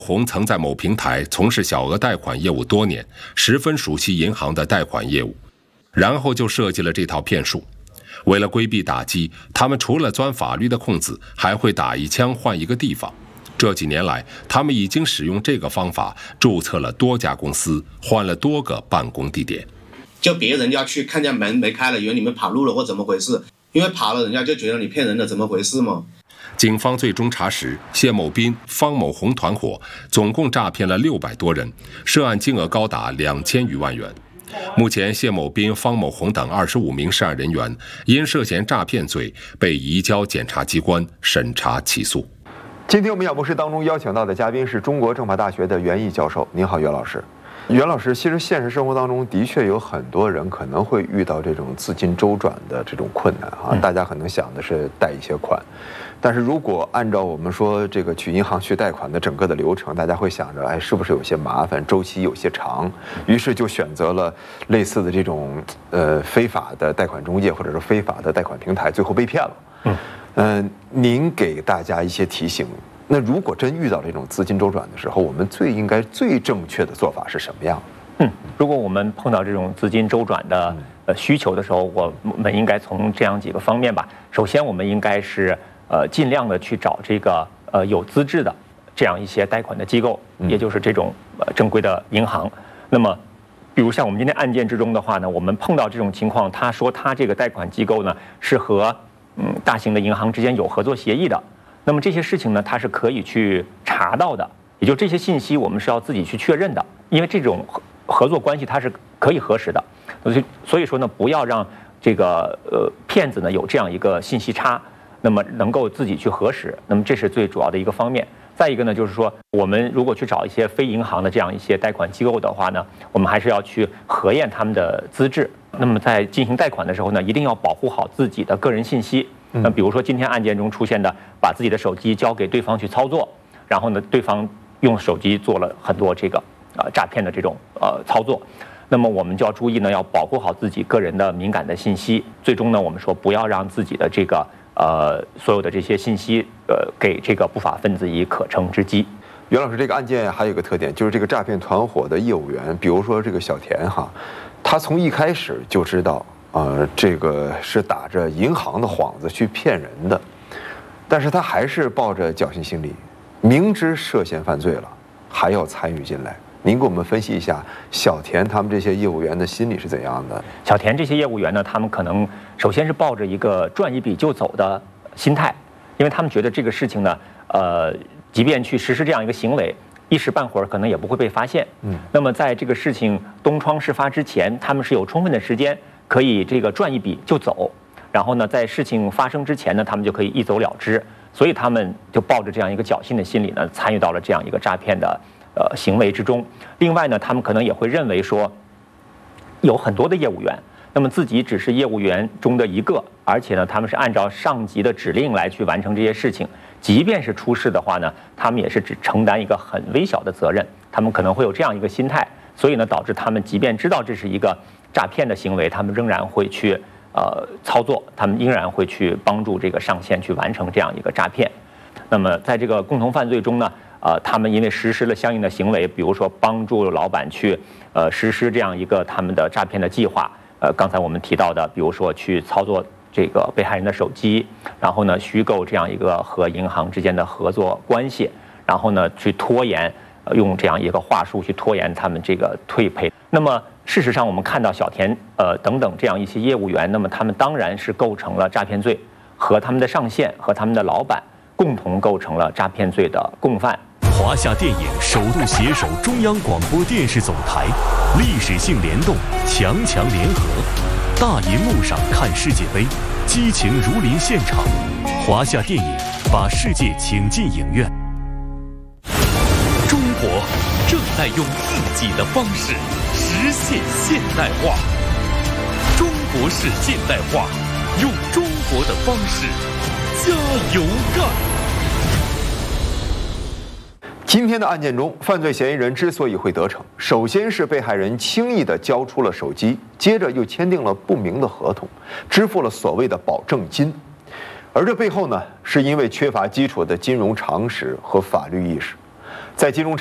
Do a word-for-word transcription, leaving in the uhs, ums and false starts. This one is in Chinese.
洪曾在某平台从事小额贷款业务多年，十分熟悉银行的贷款业务，然后就设计了这套骗术。为了规避打击，他们除了钻法律的空子，还会打一枪换一个地方。这几年来，他们已经使用这个方法注册了多家公司，换了多个办公地点。 就别人要去看见门没开了，以为你们跑路了或怎么回事，因为跑了人家就觉得你骗人的，怎么回事嘛？ 警方最终查实，谢某斌、方某红团伙总共诈骗了六百多人，涉案金额高达两千余万元。目前，谢某斌、方某红等二十五名涉案人员因涉嫌诈骗罪被移交检察机关审查起诉。 今天我们演播室当中邀请到的嘉宾是中国政法大学的袁毅教授。您好，袁老师。袁老师，其实现实生活当中的确有很多人可能会遇到这种资金周转的这种困难啊，大家可能想的是贷一些款，但是如果按照我们说这个去银行去贷款的整个的流程，大家会想着，哎，是不是有些麻烦，周期有些长，于是就选择了类似的这种呃非法的贷款中介或者是非法的贷款平台，最后被骗了。嗯，呃，您给大家一些提醒。那如果真遇到这种资金周转的时候，我们最应该最正确的做法是什么样？ 嗯，如果我们碰到这种资金周转的呃需求的时候，我们应该从这样几个方面吧。首先，我们应该是呃尽量的去找这个呃有资质的这样一些贷款的机构，也就是这种呃正规的银行。那么，比如像我们今天案件之中的话呢，我们碰到这种情况，他说他这个贷款机构呢是和嗯大型的银行之间有合作协议的。那么这些事情呢，它是可以去查到的，也就这些信息我们是要自己去确认的，因为这种合作关系它是可以核实的。所以说呢，不要让这个呃骗子呢有这样一个信息差，那么能够自己去核实，那么这是最主要的一个方面。再一个呢，就是说我们如果去找一些非银行的这样一些贷款机构的话呢，我们还是要去核验他们的资质。那么在进行贷款的时候呢，一定要保护好自己的个人信息。那比如说今天案件中出现的，把自己的手机交给对方去操作，然后呢，对方用手机做了很多这个啊、呃、诈骗的这种呃操作，那么我们就要注意呢，要保护好自己个人的敏感的信息。最终呢，我们说不要让自己的这个呃所有的这些信息呃给这个不法分子以可乘之机。 袁老师，这个案件还有一个特点，就是这个诈骗团伙的业务员，比如说这个小田哈，他从一开始就知道。呃，这个是打着银行的幌子去骗人的，但是他还是抱着侥幸心理，明知涉嫌犯罪了，还要参与进来。您给我们分析一下小田他们这些业务员的心理是怎样的？ 小田这些业务员呢，他们可能首先是抱着一个赚一笔就走的心态，因为他们觉得这个事情呢，呃，即便去实施这样一个行为，一时半会儿可能也不会被发现。嗯，那么在这个事情东窗事发之前，他们是有充分的时间。可以这个赚一笔就走，然后呢，在事情发生之前呢，他们就可以一走了之，所以他们就抱着这样一个侥幸的心理呢，参与到了这样一个诈骗的呃行为之中。另外呢，他们可能也会认为说，有很多的业务员，那么自己只是业务员中的一个，而且呢，他们是按照上级的指令来去完成这些事情，即便是出事的话呢，他们也是只承担一个很微小的责任，他们可能会有这样一个心态，所以呢，导致他们即便知道这是一个诈骗的行为，他们仍然会去呃操作，他们依然会去帮助这个上线去完成这样一个诈骗。那么在这个共同犯罪中呢，呃，他们因为实施了相应的行为，比如说帮助老板去呃实施这样一个他们的诈骗的计划，呃，刚才我们提到的，比如说去操作这个被害人的手机，然后呢虚构这样一个和银行之间的合作关系，然后呢去拖延。用这样一个话术去拖延他们这个退赔。那么事实上，我们看到小田呃等等这样一些业务员，那么他们当然是构成了诈骗罪，和他们的上线和他们的老板共同构成了诈骗罪的共犯。 华夏电影首度携手中央广播电视总台，历史性联动，强强联合，大银幕上看世界杯，激情如临现场。华夏电影把世界请进影院。中国正在用自己的方式实现现代化，中国式现代化，用中国的方式加油干。 今天的案件中，犯罪嫌疑人之所以会得逞，首先是被害人轻易地交出了手机，接着又签订了不明的合同，支付了所谓的保证金，而这背后呢，是因为缺乏基础的金融常识和法律意识。 在金融